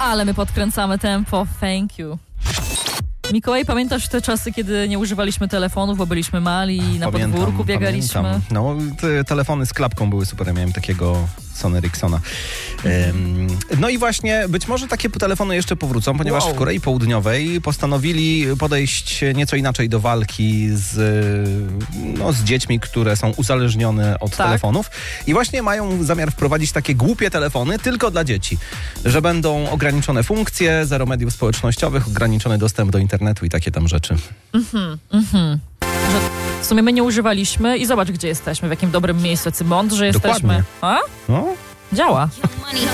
Ale my podkręcamy tempo. Thank you. Mikołaj, pamiętasz te czasy, kiedy nie używaliśmy telefonów, bo byliśmy mali i na podwórku biegaliśmy? Pamiętam. No, te telefony z klapką były super. Ja miałem takiego Sony Ericssona. No i właśnie, być może takie telefony jeszcze powrócą, ponieważ w Korei Południowej postanowili podejść nieco inaczej do walki z dziećmi, które są uzależnione od telefonów. I właśnie mają zamiar wprowadzić takie głupie telefony tylko dla dzieci. Że będą ograniczone funkcje, zero mediów społecznościowych, ograniczony dostęp do internetu i takie tam rzeczy. Że w sumie my nie używaliśmy i zobacz, gdzie jesteśmy, w jakim dobrym miejscu, jacy mądrzy jesteśmy. Dokładnie. A? No. Działa.